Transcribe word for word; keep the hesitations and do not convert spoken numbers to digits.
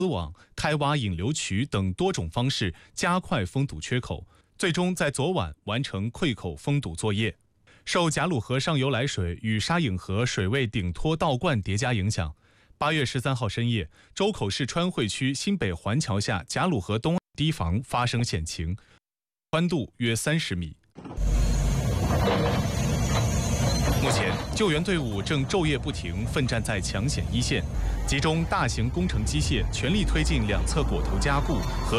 丝网、开挖引流渠等多种方式加快封堵缺口，最终在昨晚完成溃口封堵作业。受贾鲁河上游来水与沙引河水位顶托倒灌叠加影响，八月十三号深夜，周口市川汇区新北环桥下贾鲁河东岸堤防发生险情，宽度约三十米。目前，救援队伍正昼夜不停奋战在抢险一线，集中大型工程机械全力推进两侧果头加固和